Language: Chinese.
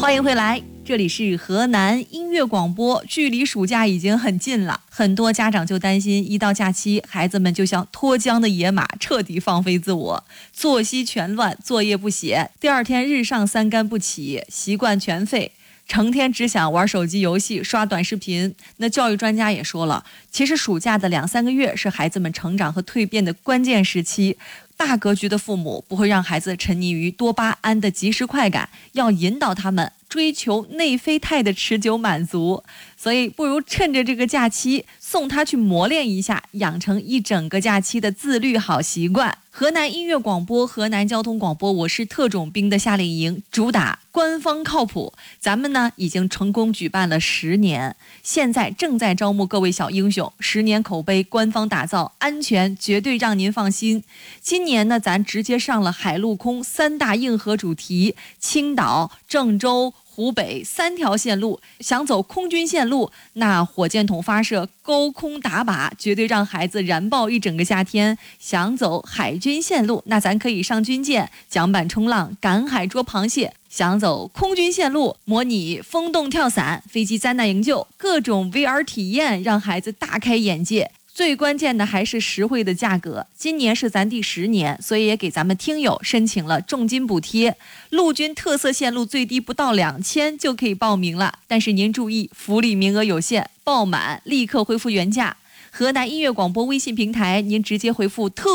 欢迎回来，这里是河南音乐广播。距离暑假已经很近了，很多家长就担心一到假期，孩子们就像脱缰的野马，彻底放飞自我，作息全乱，作业不写，第二天日上三竿不起，习惯全废，成天只想玩手机游戏、刷短视频。那教育专家也说了，其实暑假的2-3个月是孩子们成长和蜕变的关键时期。大格局的父母不会让孩子沉溺于多巴胺的即时快感，要引导他们追求内啡肽的持久满足。所以不如趁着这个假期送他去磨练一下，养成一整个假期的自律好习惯。河南音乐广播、河南交通广播，我是特种兵的夏令营，主打官方靠谱。咱们呢已经成功举办了10年，现在正在招募各位小英雄，10年口碑，官方打造，安全绝对让您放心。今年呢，咱直接上了海陆空3大硬核主题，青岛、郑州、湖北3条线路。想走空军线路，那火箭筒发射、高空打靶绝对让孩子燃爆一整个夏天。想走海军线路，那咱可以上军舰、桨板冲浪、赶海捉螃蟹。想走空军线路，模拟风洞跳伞、飞机灾难营救，各种 VR 体验让孩子大开眼界。最关键的还是实惠的价格，今年是咱第10年，所以也给咱们听友申请了重金补贴。陆军特色线路最低不到2000就可以报名了，但是您注意，福利名额有限，报满立刻恢复原价。河南音乐广播微信平台，您直接回复特